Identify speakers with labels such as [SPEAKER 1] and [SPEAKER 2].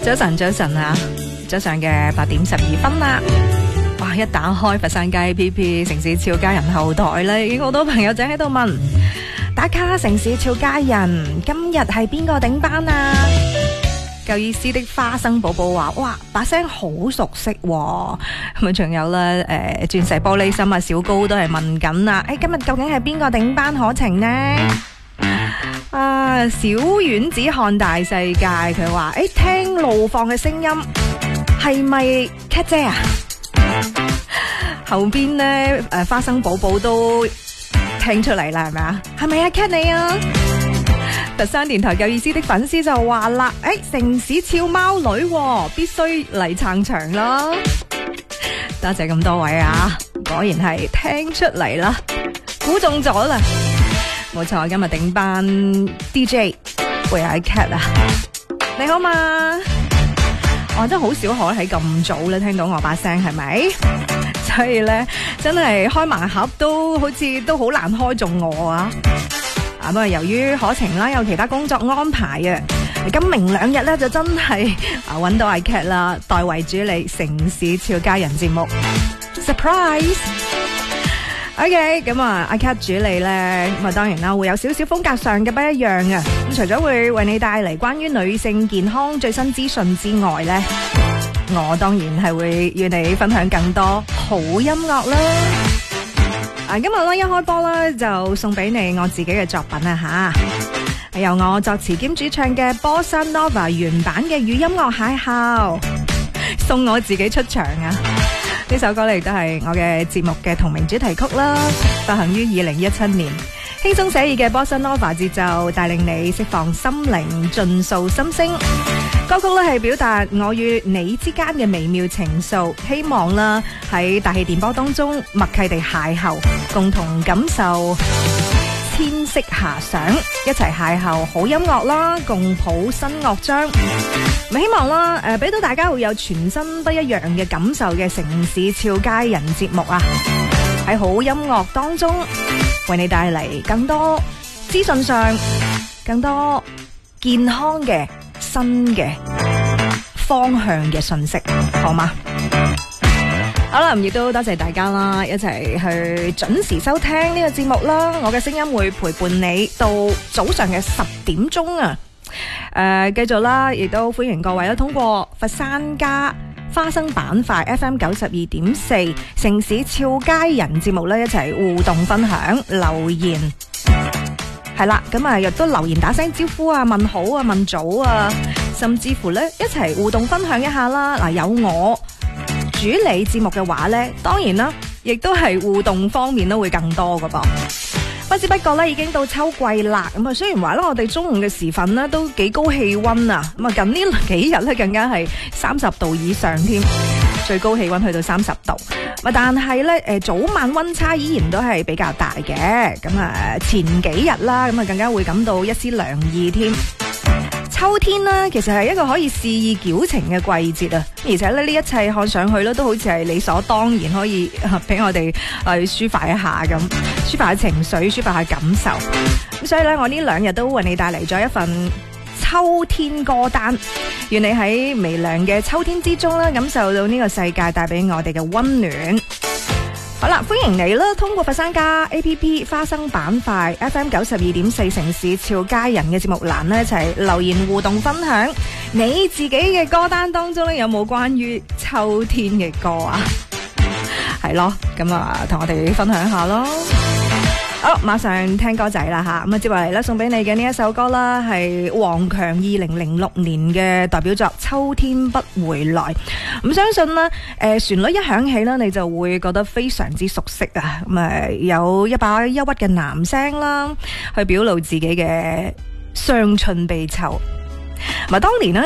[SPEAKER 1] 早晨啊，早上嘅8點12分啦。哇！一打開佛山街 APP 城市俏佳人後台咧，已經好多朋友仔喺度問打卡城市俏佳人，今日係邊個頂班啊？夠意思的花生寶寶話：哇，把聲好熟悉喎。咁啊，仲有咧鑽石玻璃心啊，小高都係問緊啦。今日究竟係邊個頂班可情呢？啊，小丸子看大世界，佢話聽路況嘅聲音係咪 Cat 姐啊？後邊咧花生寶寶都聽出嚟啦，係咪啊？係咪啊 Cat 你啊？佛山電台夠意思的粉絲就話啦，城市俏貓女必須嚟撐場啦！多謝咁多位啊，果然係聽出嚟啦，估中咗啦！冇錯，今日頂班 DJ 會係 Cat 啊！你好嘛？我真係好少可喺咁早咧聽到我把聲，係咪？所以咧，真係開盲盒都好似都好難開中我啊！咁啊，由於可情啦，有其他工作安排啊，今明兩日咧就真係揾到阿 Cat 啦，代為主理城市俏佳人節目 ，surprise！OK， 咁啊，阿 Cat 主理咧，咁啊當然啦，會有少少風格上嘅不一樣啊。咁除咗會為你帶嚟關於女性健康最新資訊之外咧，我當然係會與你分享更多好音樂啦。今日咧一開波咧就送俾你我自己嘅作品啊吓，由我作詞兼主唱嘅 Bossa Nova 原版嘅語音樂邂逅，送我自己出場啊！呢首歌嚟都係我嘅節目嘅同名主題曲啦，發行於2017年，輕鬆寫意嘅 Bossa Nova 節奏，帶領你釋放心靈，盡訴心聲。歌曲咧係表達我與你之間嘅微妙情愫，希望啦喺大氣電波當中默契地邂逅，共同感受千色遐想，一齊邂逅好音樂啦，共譜新樂章。希望啦俾到大家會有全新不一樣嘅感受嘅城市俏佳人節目啊！喺好音樂當中為你帶嚟更多資訊上更多健康嘅新嘅方向嘅信息，好嗎？好啦，亦都多謝大家啦，一齊去準時收聽呢個節目啦。我嘅聲音會陪伴你到早上嘅10點鐘啊！繼續啦，亦都歡迎各位啦，通過佛山加花生板塊 FM 92.4城市俏佳人節目咧，一齊互動分享留言。係啦，咁啊亦都留言打聲招呼啊，問好啊，問早啊，甚至乎咧一齊互動分享一下啦。嗱，有我主理節目嘅話咧，當然啦，亦都係互動方面都會更多噶噃。不知不覺咧已經到秋季啦，咁啊雖然話咧我哋中午嘅時分咧都幾高氣溫啊，咁啊近呢幾日咧更加係30度以上添，最高氣溫去到30度。但係咧早晚溫差依然都係比較大嘅，咁啊前幾日啦，咁啊更加會感到一絲涼意添。秋天呢，其實係一個可以肆意矯情嘅季節啊，而且咧呢一切看上去咧都好似係理所當然可以俾我哋去抒發一下咁，抒發下情緒，抒發下感受。咁所以咧，我呢2日都為你帶嚟咗一份秋天歌單，願你喺微涼嘅秋天之中咧，感受到呢個世界帶俾我哋嘅溫暖。好啦，歡迎你啦！通過佛山加 APP 花生板塊 FM 92.4城市俏佳人嘅節目欄咧，一齊留言互動分享你自己嘅歌單當中咧，有冇關於秋天嘅歌啊？係咯，咁啊，同我哋分享下咯。好，馬上聽歌仔啦吓，咁啊接落嚟咧送俾你嘅呢一首歌啦，係王強2006年嘅代表作《秋天不回來》。咁相信啦，旋律一響起啦，你就會覺得非常之熟悉啊！咁啊，有一把憂鬱嘅男聲啦，去表露自己嘅傷春悲秋。當年呢